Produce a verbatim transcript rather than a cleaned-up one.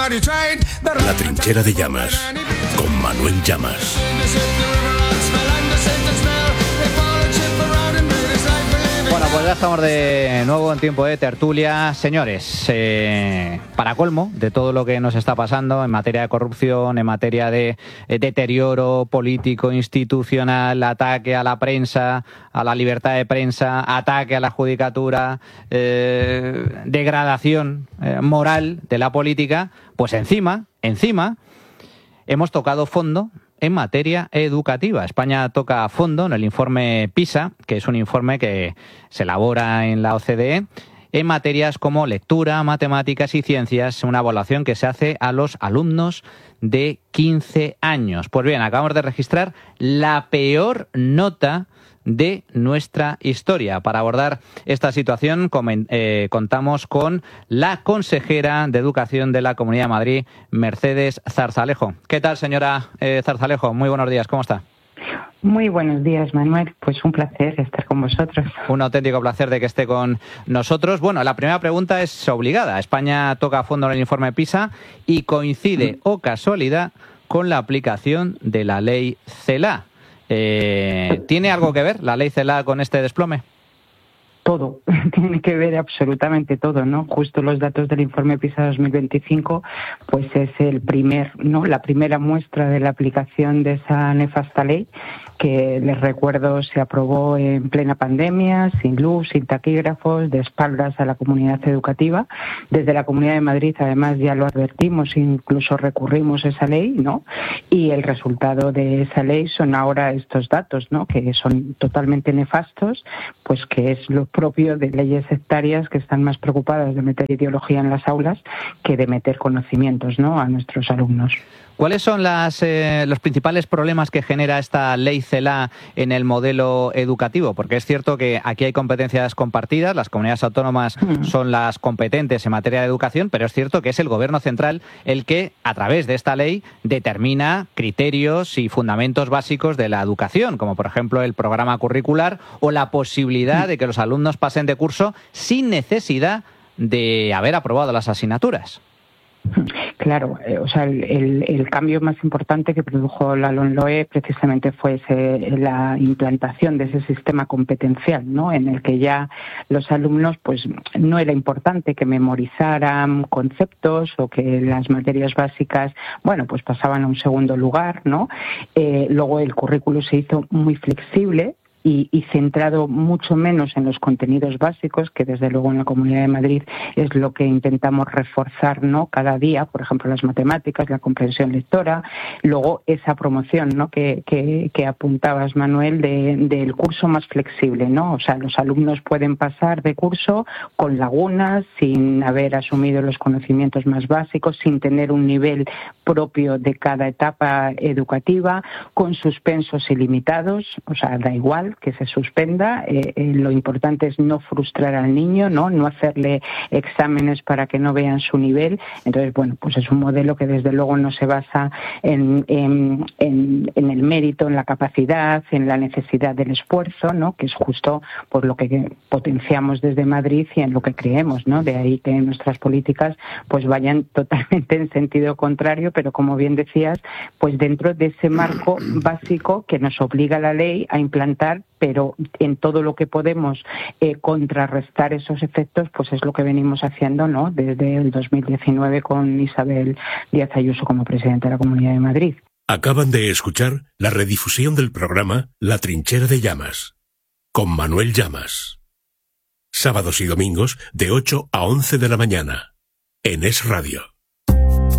La Trinchera de Llamas, con Manuel Llamas. Bueno, pues ya estamos de nuevo en tiempo de tertulia. Señores, eh, para colmo de todo lo que nos está pasando en materia de corrupción, en materia de eh, deterioro político, institucional, ataque a la prensa, a la libertad de prensa, ataque a la judicatura, eh, degradación eh, moral de la política, pues encima, encima, hemos tocado fondo en materia educativa. España toca a fondo en el informe PISA, que es un informe que se elabora en la O C D E, en materias como lectura, matemáticas y ciencias, una evaluación que se hace a los alumnos de quince años. Pues bien, acabamos de registrar la peor nota de nuestra historia. Para abordar esta situación coment- eh, contamos con la consejera de Educación de la Comunidad de Madrid, Mercedes Zarzalejo. ¿Qué tal, señora eh, Zarzalejo? Muy buenos días, ¿cómo está? Muy buenos días, Manuel. Pues un placer estar con vosotros. Un auténtico placer de que esté con nosotros. Bueno, la primera pregunta es obligada. España toca a fondo en el informe PISA y coincide, o casualidad, con la aplicación de la ley CELA. Eh, ¿Tiene algo que ver la ley CELA con este desplome? Todo, tiene que ver absolutamente todo, ¿no? Justo los datos del informe PISA dos mil veinticinco, pues es el primer, ¿no? La primera muestra de la aplicación de esa nefasta ley, que les recuerdo se aprobó en plena pandemia, sin luz, sin taquígrafos, de espaldas a la comunidad educativa. Desde la Comunidad de Madrid, además, ya lo advertimos, incluso recurrimos a esa ley, ¿no? Y el resultado de esa ley son ahora estos datos, ¿no? Que son totalmente nefastos, pues que es lo propio de leyes sectarias que están más preocupadas de meter ideología en las aulas que de meter conocimientos, ¿no?, a nuestros alumnos. ¿Cuáles son las, eh, los principales problemas que genera esta ley CELA en el modelo educativo? Porque es cierto que aquí hay competencias compartidas, las comunidades autónomas mm. son las competentes en materia de educación, pero es cierto que es el Gobierno central el que, a través de esta ley, determina criterios y fundamentos básicos de la educación, como por ejemplo el programa curricular o la posibilidad mm. de que los alumnos pasen de curso sin necesidad de haber aprobado las asignaturas. Claro, eh, o sea, el, el, el cambio más importante que produjo la LOMLOE precisamente fue ese, la implantación de ese sistema competencial, ¿no?, en el que ya los alumnos, pues no era importante que memorizaran conceptos o que las materias básicas, bueno, pues pasaban a un segundo lugar, ¿no? Eh, luego el currículo se hizo muy flexible. Y, y centrado mucho menos en los contenidos básicos, que desde luego en la Comunidad de Madrid es lo que intentamos reforzar, ¿no?, cada día, por ejemplo las matemáticas, la comprensión lectora, luego esa promoción, ¿no?, que, que, que apuntabas, Manuel, de, del curso más flexible, ¿no? O sea, los alumnos pueden pasar de curso con lagunas, sin haber asumido los conocimientos más básicos, sin tener un nivel propio de cada etapa educativa, con suspensos ilimitados, o sea, da igual que se suspenda, eh, eh, lo importante es no frustrar al niño, no no hacerle exámenes para que no vean su nivel. Entonces, bueno, pues es un modelo que desde luego no se basa en, en, en, en el mérito, en la capacidad, en la necesidad del esfuerzo, ¿no?, que es justo por lo que potenciamos desde Madrid y en lo que creemos, ¿no? De ahí que nuestras políticas pues vayan totalmente en sentido contrario, pero como bien decías, pues dentro de ese marco básico que nos obliga la ley a implantar, pero en todo lo que podemos eh, contrarrestar esos efectos, pues es lo que venimos haciendo, ¿no?, desde el dos mil diecinueve con Isabel Díaz Ayuso como presidenta de la Comunidad de Madrid. Acaban de escuchar la redifusión del programa La Trinchera de Llamas, con Manuel Llamas. Sábados y domingos de ocho a once de la mañana, en Es Radio.